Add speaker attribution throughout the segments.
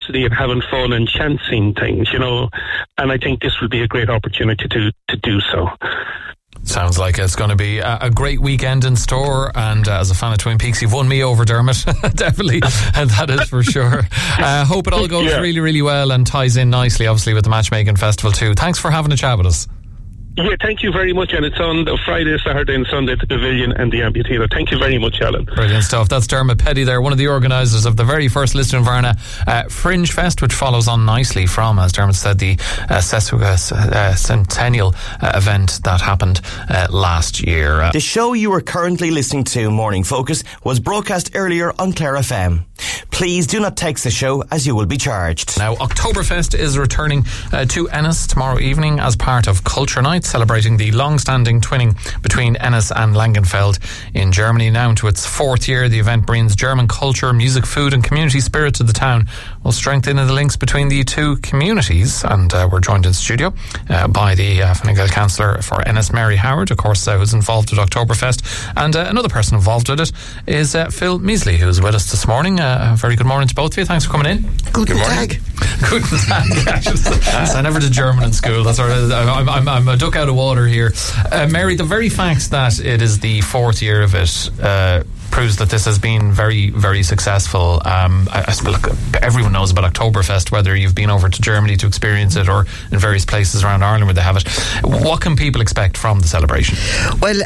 Speaker 1: curiosity and having fun and chancing things, and I think this will be a great opportunity to do so.
Speaker 2: Sounds like it's going to be a great weekend in store, and as a fan of Twin Peaks, you've won me over, Dermot. Definitely, and that is for sure. Hope it all goes really, really well and ties in nicely, obviously, with the Matchmaking Festival too. Thanks for having a chat with us.
Speaker 1: Yeah, thank you very much, and it's on Friday, Saturday and Sunday at the Pavilion and the Amphitheatre. Thank you very much, Alan.
Speaker 2: Brilliant stuff. That's Dermot Petty there, one of the organisers of the very first Lisdoonvarna Fringe Fest, which follows on nicely from, as Dermot said, the Seswiga Centennial event that happened last year.
Speaker 3: The show you are currently listening to, Morning Focus, was broadcast earlier on Clare FM. Please do not text the show, as you will be charged.
Speaker 2: Now, Oktoberfest is returning to Ennis tomorrow evening as part of Culture Night, celebrating the long-standing twinning between Ennis and Langenfeld in Germany. Now into its fourth year, the event brings German culture, music, food and community spirit to the town, while strengthening the links between the two communities. And we're joined in studio by the Fine Gael Councillor for Ennis, Mary Howard, of course, who's involved with Oktoberfest. And another person involved with it is Phil Measley, who's with us this morning. Very good morning to both of you. Thanks for coming in.
Speaker 4: Good morning.
Speaker 2: Good tag. I never did German in school. That's all right. I'm a duck out of water here. Mary, the very fact that it is the fourth year of it proves that this has been very, very successful. I suppose everyone knows about Oktoberfest, whether you've been over to Germany to experience it or in various places around Ireland where they have it. What can people expect from the celebration?
Speaker 4: Well,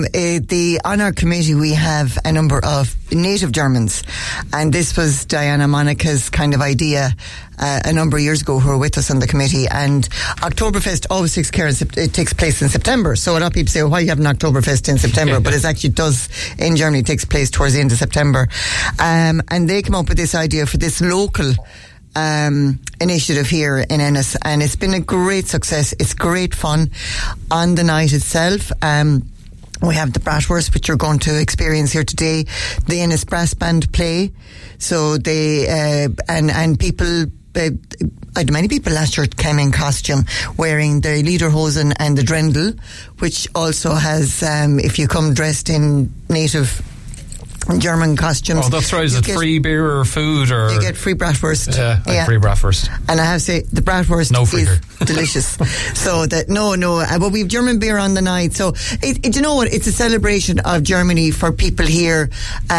Speaker 4: on our committee we have a number of native Germans, and this was Diana Monica's kind of idea a number of years ago, who were with us on the committee. And Oktoberfest always takes place in September. So a lot of people say, why you have an Oktoberfest in September? But it actually does in Germany. It takes place towards the end of September. And they came up with this idea for this local initiative here in Ennis, and it's been a great success. It's great fun. On the night itself, we have the Bratwurst, which you're going to experience here today. The Ennis Brass Band play. So they and people. Many people last year came in costume wearing the lederhosen and the Drendel, which also has, if you come dressed in native German costumes.
Speaker 2: Oh, that's right. Is it free beer or food? Or
Speaker 4: you get free bratwurst.
Speaker 2: Yeah, free bratwurst.
Speaker 4: And I have to say, the bratwurst is delicious. So that, but we have German beer on the night. So, you know what? It's a celebration of Germany for people here.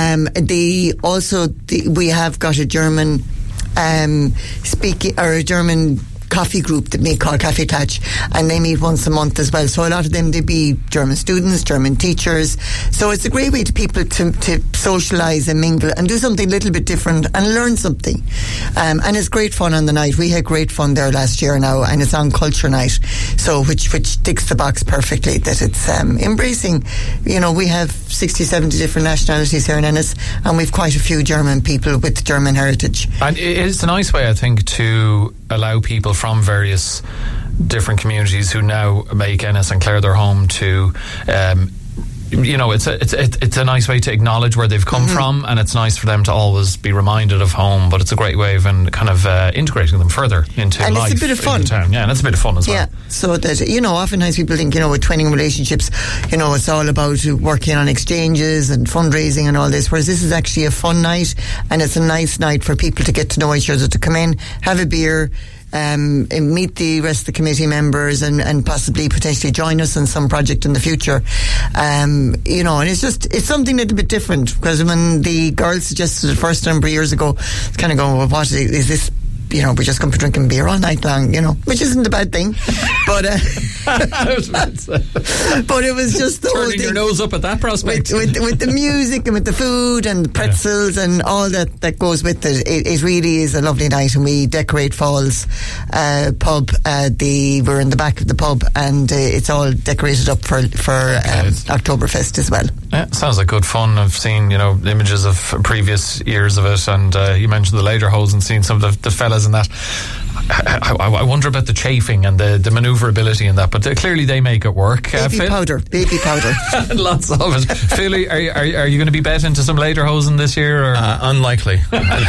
Speaker 4: We have got a German a German coffee group that they call Kaffee Touch, and they meet once a month as well. So a lot of them, they be German students, German teachers. So it's a great way to people to socialise and mingle and do something a little bit different and learn something. And it's great fun on the night. We had great fun there last year now, and it's on Culture Night, so which ticks the box perfectly that it's embracing. We have 60, 70 different nationalities here in Ennis, and we've quite a few German people with German heritage.
Speaker 2: And it's a nice way, I think, to allow people from various different communities who now make Ennis and Clare their home to it's a nice way to acknowledge where they've come from, and it's nice for them to always be reminded of home, but it's a great way of kind of integrating them further into
Speaker 4: and
Speaker 2: life.
Speaker 4: And it's a bit of fun.
Speaker 2: Yeah, and it's a bit of fun as well.
Speaker 4: Yeah, so that, oftentimes people think, with twinning relationships, it's all about working on exchanges and fundraising and all this, whereas this is actually a fun night, and it's a nice night for people to get to know each other, to come in, have a beer, and meet the rest of the committee members and possibly potentially join us on some project in the future. And it's something a little bit different, because when the girls suggested it the first number of years ago, it's kind of going, well, what is this? We're just going to be drinking beer all night long, which isn't a bad thing. But but it was just the whole thing.
Speaker 2: Turning your nose up at that prospect.
Speaker 4: With the music and with the food and the pretzels and all that goes with it. It really is a lovely night, and we decorate Falls pub. We're in the back of the pub, and it's all decorated up for Oktoberfest as well.
Speaker 2: Yeah, sounds like good fun. I've seen images of previous years of it, and you mentioned the lederhosen and seen some of the fellas in that. I wonder about the chafing and the manoeuvrability in that, but clearly they make it work.
Speaker 4: Baby powder.
Speaker 2: Lots of it. Phil, are you going to be bet into some lederhosen this year? Or?
Speaker 5: Unlikely.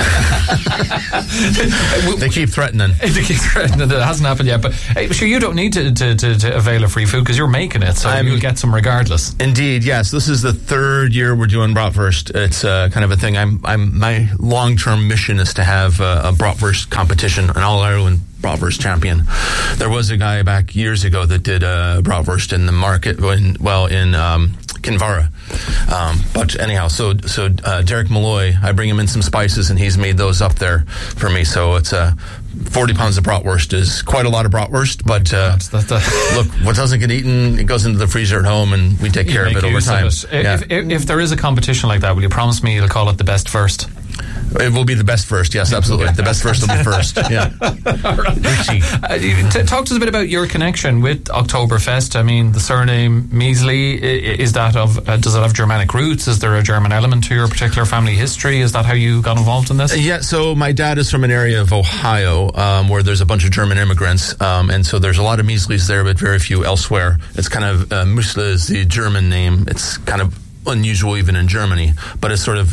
Speaker 5: They keep threatening.
Speaker 2: They keep threatening. It hasn't happened yet, but sure, you don't need to avail of free food because you're making it, so you'll get some regardless.
Speaker 5: Indeed, yes. This is the third year we're doing bratwurst. It's kind of a thing. My long-term mission is to have a bratwurst competition, an all-Ireland bratwurst champion. There was a guy back years ago that did bratwurst in the market in Kinvara. But anyhow, so Derek Malloy, I bring him in some spices and he's made those up there for me. So it's 40 pounds of bratwurst is quite a lot of bratwurst, but look, what doesn't get eaten, it goes into the freezer at home and we take care of it over time.
Speaker 2: If there is a competition like that, will you promise me you'll call it the best first?
Speaker 5: It will be the best first, yes, absolutely. The best first will be first, yeah.
Speaker 2: Talk to us a bit about your connection with Oktoberfest. I mean, the surname Measley, does it have Germanic roots? Is there a German element to your particular family history? Is that how you got involved in this?
Speaker 5: Yeah, so my dad is from an area of Ohio where there's a bunch of German immigrants, and so there's a lot of Measleys there, but very few elsewhere. It's kind of, Müsli is the German name. It's kind of unusual even in Germany, but it's sort of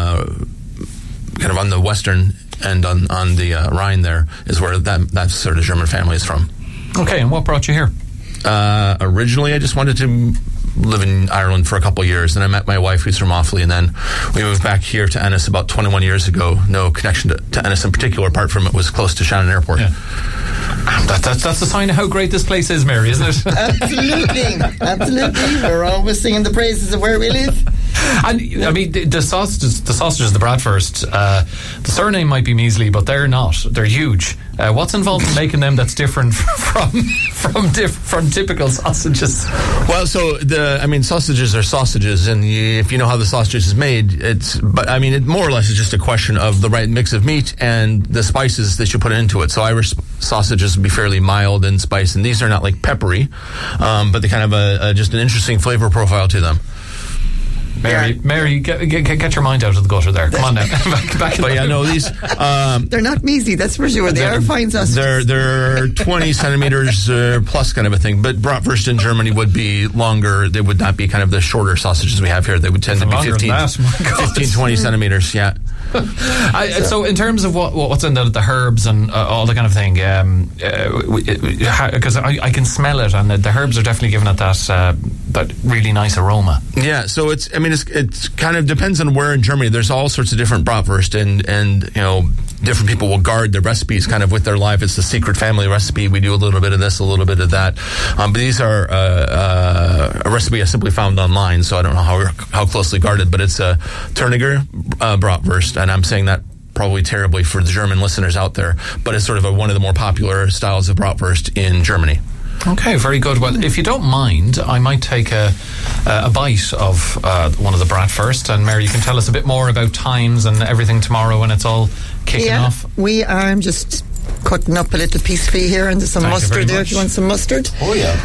Speaker 5: kind of on the western end on the Rhine there is where that sort of German family is from.
Speaker 2: Okay, and what brought you here?
Speaker 5: Originally, I just wanted to live in Ireland for a couple of years, and I met my wife who's from Offaly, and then we moved back here to Ennis about 21 years ago. No connection to Ennis in particular, apart from it was close to Shannon Airport.
Speaker 2: Yeah. That's a sign of how great this place is, Mary, isn't it?
Speaker 4: Absolutely. We're always singing the praises of where we live.
Speaker 2: And I mean, the sausages, the bratwurst, the surname might be Measley, but they're not. They're huge. What's involved in making them that's different from typical sausages?
Speaker 5: Well, so sausages are sausages, and if you know how the sausage is made, it more or less is just a question of the right mix of meat and the spices that you put into it. So Irish sausages would be fairly mild in spice, and these are not like peppery, but they kind of just an interesting flavor profile to them.
Speaker 2: Mary, get your mind out of the gutter there. Come on now. back
Speaker 5: but yeah, no, these
Speaker 4: they're not measly, that's for sure. They are fine sausages.
Speaker 5: They're 20 centimeters plus kind of a thing. But bratwurst in Germany would be longer. They would not be kind of the shorter sausages we have here. They would tend to be 15, 20 centimeters. Yeah.
Speaker 2: So in terms of what's in the herbs and all the kind of thing, because I can smell it, and the herbs are definitely giving it that really nice aroma.
Speaker 5: Yeah, so it's kind of depends on where in Germany. There's all sorts of different bratwurst, and different people will guard their recipes kind of with their life. It's the secret family recipe. We do a little bit of this, a little bit of that. But these are a recipe I simply found online, so I don't know how closely guarded, but it's a Turniger bratwurst, and I'm saying that probably terribly for the German listeners out there, but it's sort of one of the more popular styles of bratwurst in Germany.
Speaker 2: Okay, very good. Well, if you don't mind, I might take a bite of one of the bratwurst, and Mary, you can tell us a bit more about times and everything tomorrow when it's all kicking off.
Speaker 4: We are. I'm just cutting up a little piece for you here, and there's some mustard there if you want some mustard.
Speaker 5: Oh yeah.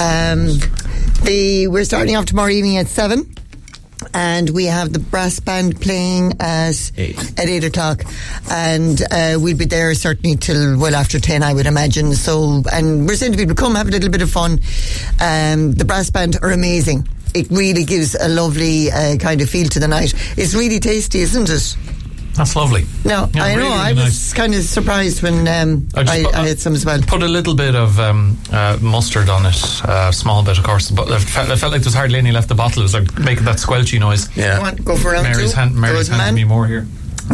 Speaker 4: We're starting off tomorrow evening at 7. And we have the brass band playing at 8 o'clock, and we'll be there certainly till well after 10, I would imagine. So, and we're saying to people, come have a little bit of fun. The brass band are amazing. It really gives a lovely kind of feel to the night. It's really tasty, isn't it?
Speaker 2: That's lovely.
Speaker 4: No, yeah, I know. Really I was kind of surprised when I had some as well.
Speaker 2: Put a little bit of mustard on it, a small bit, of course. But it felt like there was hardly any left the bottle. It was like making that squelchy noise.
Speaker 4: Yeah. Go for round
Speaker 2: Mary's
Speaker 4: two.
Speaker 2: Mary's handing me more here.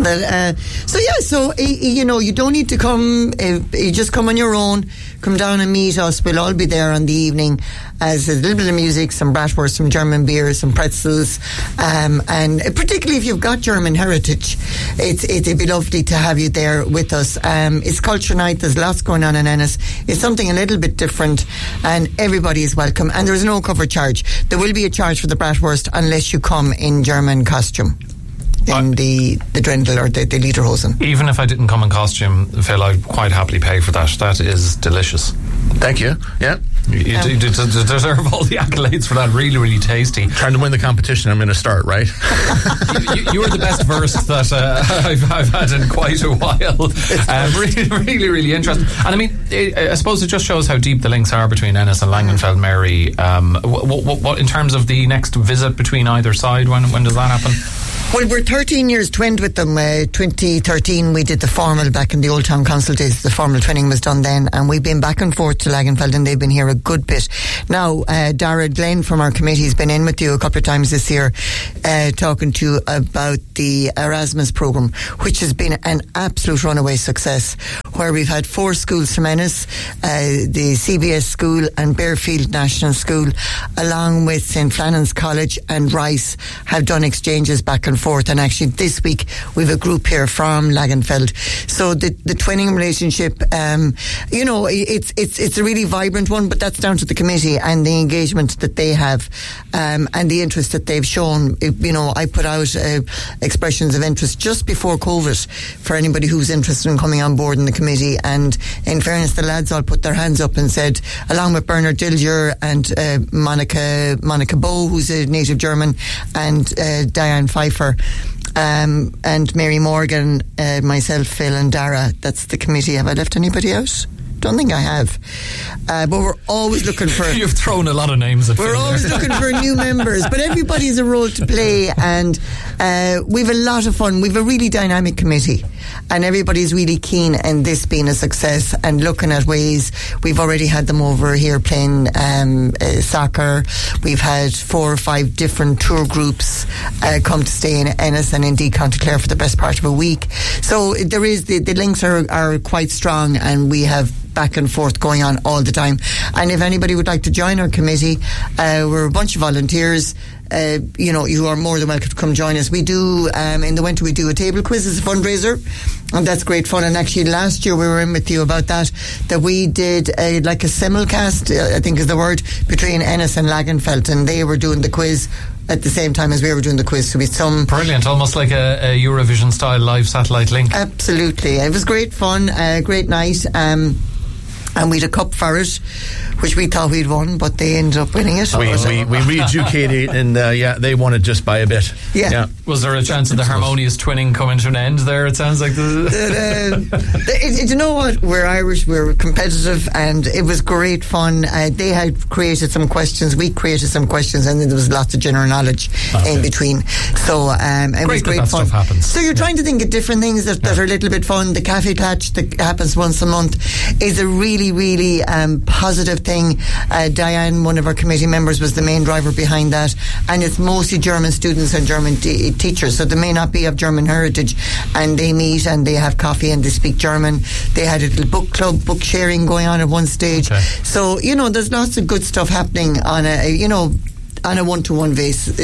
Speaker 4: You don't need to come. You just come on your own. Come down and meet us. We'll all be there on the evening. As a little bit of music, some bratwurst, some German beer, some pretzels, and particularly if you've got German heritage, it'd be lovely to have you there with us. It's Culture Night. There's lots going on in Ennis. It's something a little bit different, and everybody is welcome. And there's no cover charge. There will be a charge for the bratwurst unless you come in German costume. In the Drendel or the Lederhosen.
Speaker 2: Even if I didn't come in costume, Phil, I'd quite happily pay for that. That is delicious.
Speaker 5: Thank you. Yeah.
Speaker 2: You deserve all the accolades for that. Really, really tasty.
Speaker 5: Trying to win the competition, I'm going to start, right?
Speaker 2: you were the best versed that I've had in quite a while. Really, really, really interesting. And I mean, I suppose it just shows how deep the links are between Ennis and Langenfeld, Mary. What in terms of the next visit between either side, when does that happen?
Speaker 4: Well, we're 13 years twinned with them. 2013 we did the formal back in the Old Town Council days. The formal twinning was done then, and we've been back and forth to Langenfeld, and they've been here a good bit. Now, Dara Glenn from our committee has been in with you a couple of times this year, talking to you about the Erasmus programme, which has been an absolute runaway success, where we've had 4 schools from Ennis, the CBS School and Bearfield National School, along with St. Flannan's College and Rice, have done exchanges back and forth. And actually this week we've a group here from Langenfeld. So the twinning relationship, it's a really vibrant one, but that's down to the committee and the engagement that they have, and the interest that they've shown. I put out expressions of interest just before COVID for anybody who's interested in coming on board in the committee, and in fairness, the lads all put their hands up and said, along with Bernard Dilger and Monica Bow, who's a native German, and Diane Pfeiffer, and Mary Morgan, myself, Phil and Dara. That's the committee. Have I left anybody out? Don't think I have. But we're always looking for...
Speaker 2: You've thrown a lot of names at
Speaker 4: We're always looking for new members, but everybody's a role to play, and we've a lot of fun. We've a really dynamic committee, and everybody's really keen in this being a success and looking at ways. We've already had them over here playing soccer. We've had 4 or 5 different tour groups come to stay in Ennis and indeed County Clare for the best part of a week. So there is the links are quite strong, and we have back and forth going on all the time. And if anybody would like to join our committee, we're a bunch of volunteers. You are more than welcome to come join us. We do, in the winter, we do a table quiz as a fundraiser, and that's great fun. And actually last year we were in with you about that we did a simulcast, I think is the word, between Ennis and Langenfeld, and they were doing the quiz at the same time as we were doing the quiz. So we had some...
Speaker 2: Brilliant, almost like a Eurovision style live satellite link.
Speaker 4: Absolutely. It was great fun, great night. And we had a cup for it, which we thought we'd won, but they ended up winning it.
Speaker 5: We re-educated, and they won it just by a bit.
Speaker 4: Yeah.
Speaker 2: Was there a chance of the harmonious twinning coming to an end there? It sounds like you
Speaker 4: know what? We're Irish, we're competitive, and it was great fun. They had created some questions, we created some questions, and then there was lots of general knowledge in between. So it was great fun.
Speaker 2: Stuff happens.
Speaker 4: So you're trying to think of different things that are a little bit fun. The Cafe Catch that happens once a month is a really, really positive thing. Diane, one of our committee members, was the main driver behind that, and it's mostly German students and German teachers, so they may not be of German heritage, and they meet and they have coffee and they speak German. They had a little book club, book sharing going on at one stage. So there's lots of good stuff happening on a one-to-one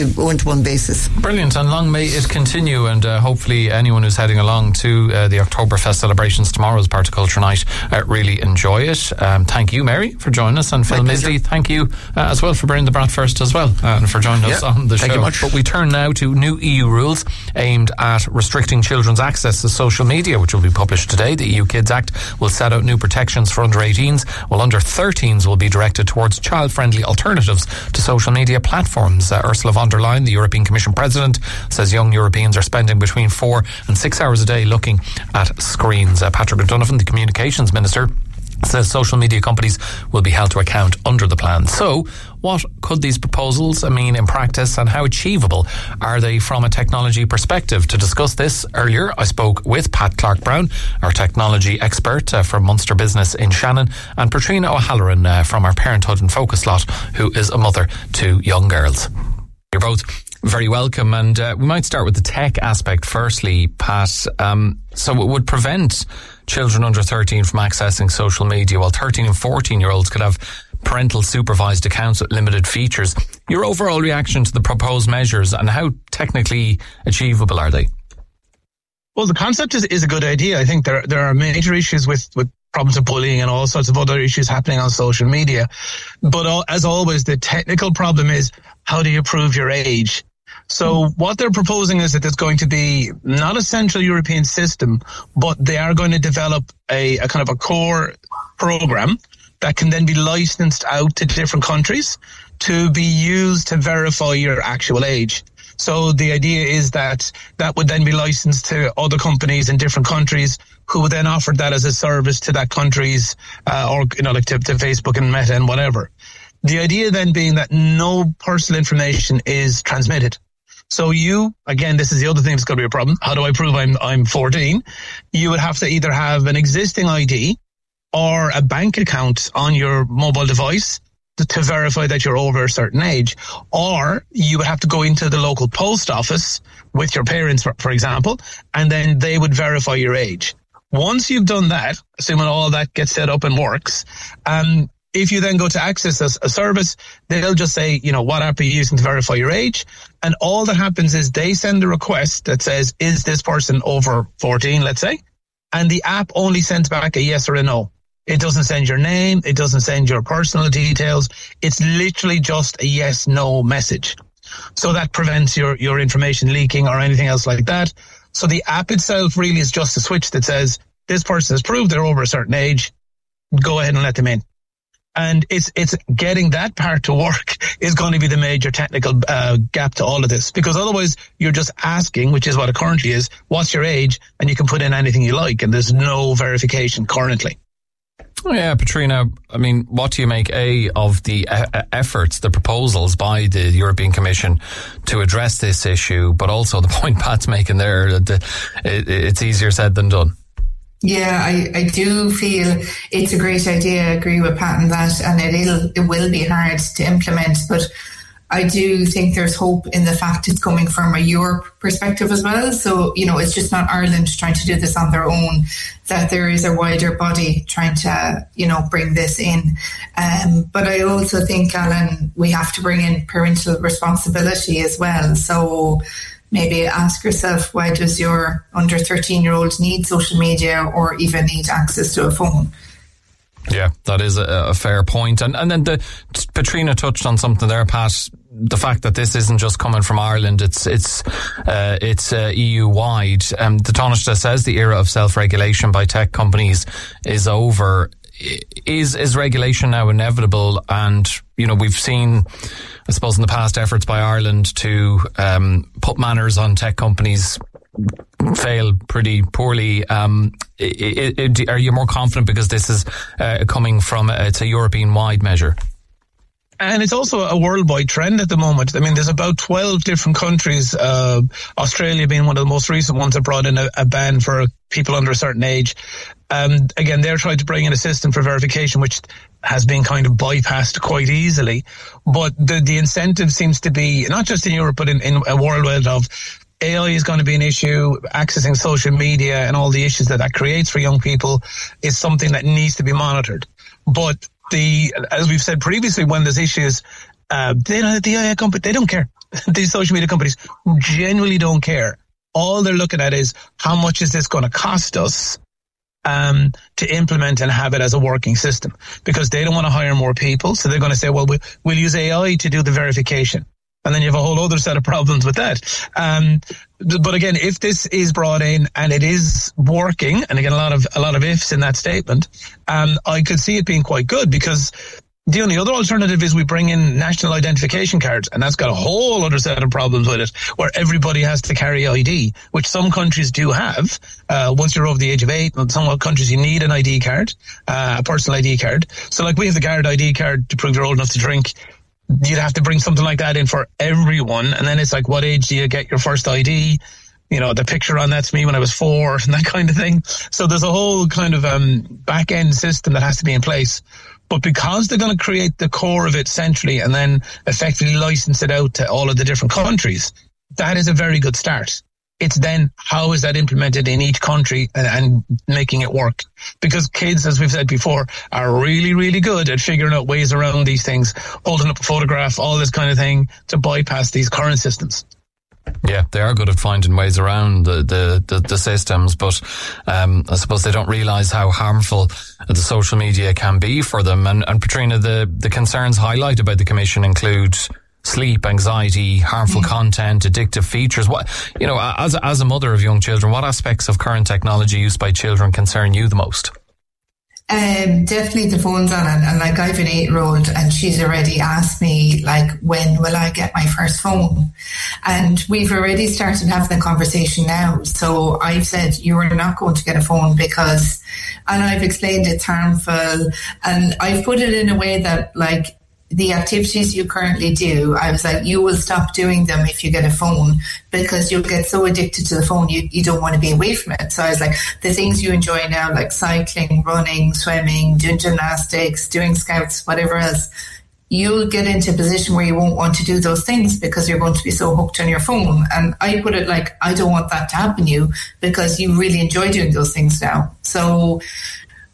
Speaker 4: basis.
Speaker 2: Brilliant, and long may it continue, and hopefully anyone who's heading along to the Oktoberfest celebrations tomorrow as part of Culture Night really enjoy it. Thank you, Mary, for joining us, and Phil Misley, thank you as well for bringing the Bratwurst as well, and for joining us on the show.
Speaker 5: Thank you much.
Speaker 2: But we turn now to new EU rules aimed at restricting children's access to social media, which will be published today. The EU Kids Act will set out new protections for under 18s, while under 13s will be directed towards child-friendly alternatives to social media platforms. Ursula von der Leyen, the European Commission President, says young Europeans are spending between 4 and 6 hours a day looking at screens. Patrick O'Donovan, the Communications Minister, says social media companies will be held to account under the plan. So, what could these proposals mean in practice, and how achievable are they from a technology perspective? To discuss this earlier, I spoke with Pat Clark-Brown, our technology expert from Munster Business in Shannon, and Patrina O'Halloran from our Parenthood and Focus lot, who is a mother to young girls. You're both very welcome, and we might start with the tech aspect firstly, Pat. So it would prevent children under 13 from accessing social media, while 13 and 14-year-olds could have parental supervised accounts with limited features. Your overall reaction to the proposed measures, and how technically achievable are they?
Speaker 6: Well, the concept is a good idea. I think there are major issues with problems of bullying and all sorts of other issues happening on social media. But as always, the technical problem is, how do you prove your age? So what they're proposing is that there's going to be not a central European system, but they are going to develop a kind of a core program that can then be licensed out to different countries to be used to verify your actual age. So the idea is that would then be licensed to other companies in different countries who would then offer that as a service to that country's, or, like to Facebook and Meta and whatever. The idea then being that no personal information is transmitted. So you, again, this is the other thing that's going to be a problem. How do I prove I'm 14? You would have to either have an existing ID or a bank account on your mobile device to verify that you're over a certain age, or you would have to go into the local post office with your parents, for example, and then they would verify your age. Once you've done that, assuming all that gets set up and works, if you then go to access a service, they'll just say, what app are you using to verify your age? And all that happens is they send a request that says, is this person over 14, let's say? And the app only sends back a yes or a no. It doesn't send your name. It doesn't send your personal details. It's literally just a yes, no message. So that prevents your information leaking or anything else like that. So the app itself really is just a switch that says, this person has proved they're over a certain age. Go ahead and let them in. And it's getting that part to work is going to be the major technical gap to all of this, because otherwise you're just asking, which is what it currently is, what's your age? And you can put in anything you like, and there's no verification currently.
Speaker 2: Yeah, Patrina, I mean, what do you make, of the efforts, the proposals by the European Commission to address this issue, but also the point Pat's making there, that it's easier said than done?
Speaker 7: Yeah, I do feel it's a great idea. I agree with Pat on that, and it will be hard to implement, but I do think there's hope in the fact it's coming from a Europe perspective as well. So, it's just not Ireland trying to do this on their own, that there is a wider body trying to, bring this in. But I also think, Alan, we have to bring in parental responsibility as well. So maybe ask yourself, why does your under 13-year-old need social media or even need access to a phone?
Speaker 2: Yeah, that is a fair point. And then Patrina touched on something there, Pat, the fact that this isn't just coming from Ireland, it's EU-wide. The Taoiseach says the era of self-regulation by tech companies is over. Is regulation now inevitable? And, we've seen, I suppose, in the past efforts by Ireland to put manners on tech companies fail pretty poorly. Are you more confident because this is coming from, it's a European-wide measure?
Speaker 6: And it's also a worldwide trend at the moment. I mean, there's about 12 different countries, Australia being one of the most recent ones that brought in a ban for people under a certain age. Again, they're trying to bring in a system for verification, which has been kind of bypassed quite easily. But the incentive seems to be, not just in Europe, but in a worldwide of AI is going to be an issue. Accessing social media and all the issues that creates for young people is something that needs to be monitored. But as we've said previously, when there's issues, the AI company, they don't care. These social media companies genuinely don't care. All they're looking at is how much is this going to cost us to implement and have it as a working system, because they don't want to hire more people. So they're going to say, well, we'll use AI to do the verification. And then you have a whole other set of problems with that. But again, if this is brought in and it is working, and again, a lot of ifs in that statement, I could see it being quite good, because the only other alternative is we bring in national identification cards, and that's got a whole other set of problems with it, where everybody has to carry ID, which some countries do have. Once you're over the age of 8, in some countries you need an ID card, a personal ID card. So like we have the Guard ID card to prove you're old enough to drink. You'd have to bring something like that in for everyone. And then it's like, what age do you get your first ID? The picture on that's me when I was 4 and that kind of thing. So there's a whole kind of back end system that has to be in place. But because they're going to create the core of it centrally and then effectively license it out to all of the different countries, that is a very good start. It's then how is that implemented in each country and making it work? Because kids, as we've said before, are really, really good at figuring out ways around these things, holding up a photograph, all this kind of thing to bypass these current systems.
Speaker 2: Yeah, they are good at finding ways around the systems, but I suppose they don't realise how harmful the social media can be for them. And Patrina, the concerns highlighted by the Commission include sleep, anxiety, harmful content, addictive features. What, as a mother of young children, what aspects of current technology used by children concern you the most?
Speaker 7: Definitely the phone's on, and like I have an 8-year-old and she's already asked me like, when will I get my first phone? And we've already started having the conversation now. So I've said, you are not going to get a phone because, and I've explained it's harmful, and I've put it in a way that like, the activities you currently do, I was like, you will stop doing them if you get a phone because you'll get so addicted to the phone, you don't want to be away from it. So I was like, the things you enjoy now, like cycling, running, swimming, doing gymnastics, doing scouts, whatever else, you'll get into a position where you won't want to do those things because you're going to be so hooked on your phone. And I put it like, I don't want that to happen to you because you really enjoy doing those things now. So